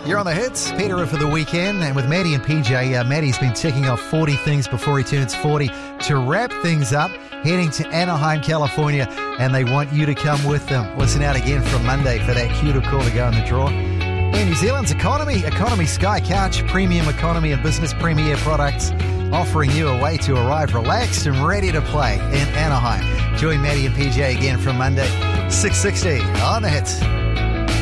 You're on the hits. Peter for the weekend. And with Maddie and PJ, Maddie's been ticking off 40 things before he turns 40 to wrap things up, heading to Anaheim, California, and they want you to come with them. Listen out again from Monday for that cue to call to go in the draw. And New Zealand's Economy Sky Couch, premium economy and business premier products, offering you a way to arrive relaxed and ready to play in Anaheim. Join Maddie and PJ again from Monday, 6:60 on the hits.